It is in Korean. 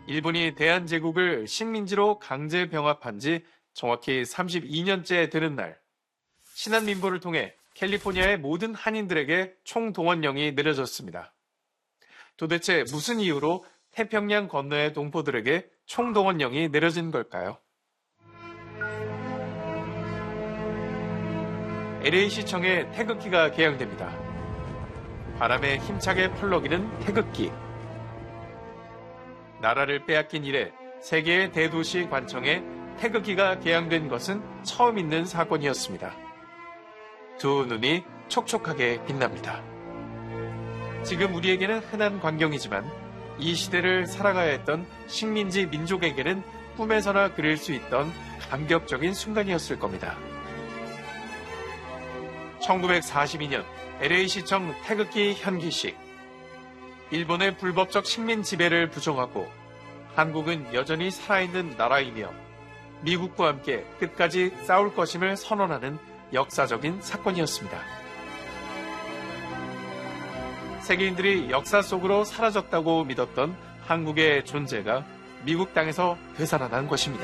일본이 대한제국을 식민지로 강제 병합한 지 정확히 32년째 되는 날, 신한민보를 통해 캘리포니아의 모든 한인들에게 총동원령이 내려졌습니다. 도대체 무슨 이유로 태평양 건너의 동포들에게 총동원령이 내려진 걸까요? LA시청의 태극기가 개양됩니다. 바람에 힘차게 펄럭이는 태극기. 나라를 빼앗긴 이래 세계의 대도시 관청에 태극기가 개양된 것은 처음 있는 사건이었습니다. 두 눈이 촉촉하게 빛납니다. 지금 우리에게는 흔한 광경이지만 이 시대를 살아가야 했던 식민지 민족에게는 꿈에서나 그릴 수 있던 감격적인 순간이었을 겁니다. 1942년 LA시청 태극기 현기식. 일본의 불법적 식민 지배를 부정하고 한국은 여전히 살아있는 나라이며 미국과 함께 끝까지 싸울 것임을 선언하는 역사적인 사건이었습니다. 세계인들이 역사 속으로 사라졌다고 믿었던 한국의 존재가 미국 땅에서 되살아난 것입니다.